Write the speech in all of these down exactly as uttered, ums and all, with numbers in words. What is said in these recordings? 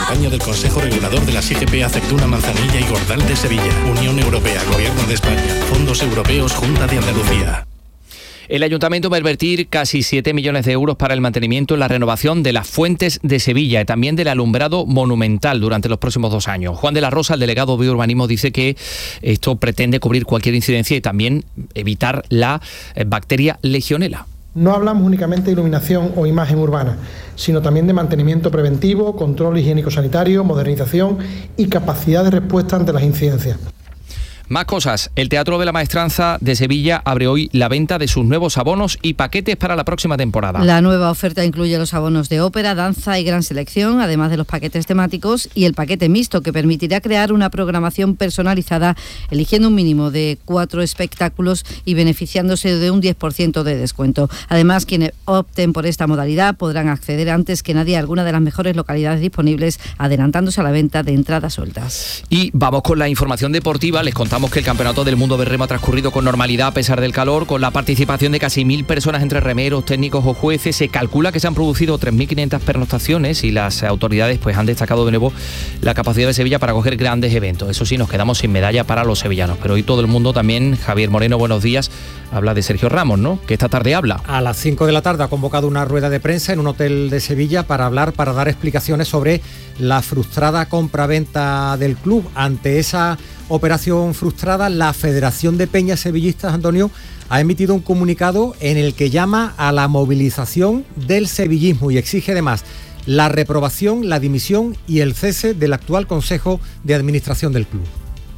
campaña del Consejo Regulador de las I G P Aceituna, Manzanilla y Gordal de Sevilla. Unión Europea, Gobierno de España, Fondos Europeos, Junta de Andalucía. El Ayuntamiento va a invertir casi siete millones de euros para el mantenimiento y la renovación de las fuentes de Sevilla y también del alumbrado monumental durante los próximos dos años. Juan de la Rosa, el delegado de urbanismo, dice que esto pretende cubrir cualquier incidencia y también evitar la bacteria legionela. No hablamos únicamente de iluminación o imagen urbana, sino también de mantenimiento preventivo, control higiénico-sanitario, modernización y capacidad de respuesta ante las incidencias. Más cosas. El Teatro de la Maestranza de Sevilla abre hoy la venta de sus nuevos abonos y paquetes para la próxima temporada. La nueva oferta incluye los abonos de ópera, danza y gran selección, además de los paquetes temáticos y el paquete mixto, que permitirá crear una programación personalizada, eligiendo un mínimo de cuatro espectáculos y beneficiándose de un diez por ciento de descuento. Además, quienes opten por esta modalidad podrán acceder antes que nadie a alguna de las mejores localidades disponibles, adelantándose a la venta de entradas sueltas. Y vamos con la información deportiva. Les contamos que el Campeonato del Mundo de Remo ha transcurrido con normalidad a pesar del calor, con la participación de casi mil personas entre remeros, técnicos o jueces. Se calcula que se han producido tres mil quinientas pernoctaciones y las autoridades pues han destacado de nuevo la capacidad de Sevilla para acoger grandes eventos. Eso sí, nos quedamos sin medalla para los sevillanos, pero hoy todo el mundo también. Javier Moreno, buenos días. Habla de Sergio Ramos, ¿no?, que esta tarde habla. A las cinco de la tarde ha convocado una rueda de prensa en un hotel de Sevilla para hablar, para dar explicaciones sobre la frustrada compraventa del club. Ante esa operación frustrada, la Federación de Peñas Sevillistas, Antonio, ha emitido un comunicado en el que llama a la movilización del sevillismo y exige además la reprobación, la dimisión y el cese del actual Consejo de Administración del club.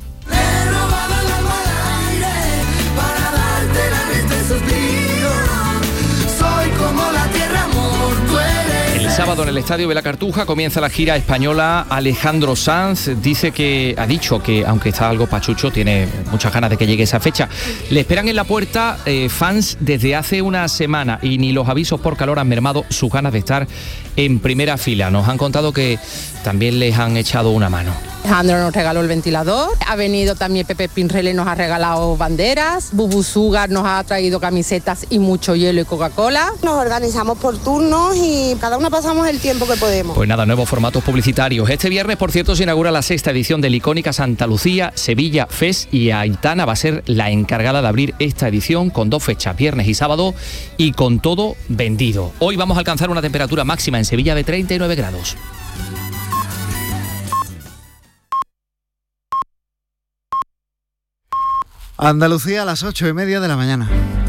El sábado en el Estadio de la Cartuja comienza la gira española. Alejandro Sanz dice que ha dicho que, aunque está algo pachucho, tiene muchas ganas de que llegue esa fecha. Le esperan en la puerta eh, fans desde hace una semana y ni los avisos por calor han mermado sus ganas de estar en primera fila. Nos han contado que también les han echado una mano. Alejandro nos regaló el ventilador, ha venido también Pepe Pinrele, nos ha regalado banderas, Bubu Sugar nos ha traído camisetas y mucho hielo y Coca-Cola. Nos organizamos por turnos y cada una pasamos el tiempo que podemos. Pues nada, nuevos formatos publicitarios. Este viernes, por cierto, se inaugura la sexta edición de la icónica Santa Lucía, Sevilla Fest, y Aitana va a ser la encargada de abrir esta edición con dos fechas, viernes y sábado, y con todo vendido. Hoy vamos a alcanzar una temperatura máxima en Sevilla de treinta y nueve grados. Andalucía a las ocho y media de la mañana.